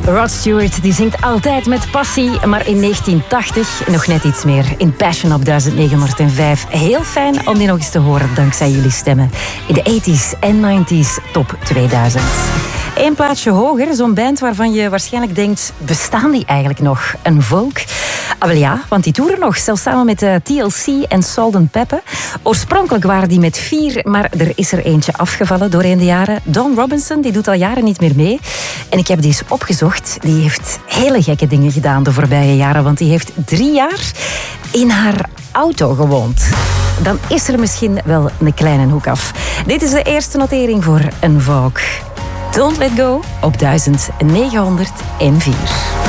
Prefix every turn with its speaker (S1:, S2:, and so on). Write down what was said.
S1: Rod Stewart die zingt altijd met passie, maar in 1980 nog net iets meer. In Passion op 1905. Heel fijn om die nog eens te horen dankzij jullie stemmen. In de 80s en 90s top 2000. Eén plaatsje hoger, zo'n band waarvan je waarschijnlijk denkt, bestaan die eigenlijk nog? Een Volk? Ah, wel ja, want die toeren nog, zelfs samen met TLC en Salt-N-Pepa. Oorspronkelijk waren die met 4, maar er is er eentje afgevallen doorheen de jaren. Dawn Robinson, die doet al jaren niet meer mee. En ik heb die eens opgezocht. Die heeft hele gekke dingen gedaan de voorbije jaren, want die heeft 3 jaar in haar auto gewoond. Dan is er misschien wel een kleine hoek af. Dit is de eerste notering voor een Volk. Don't Let Go op 1904.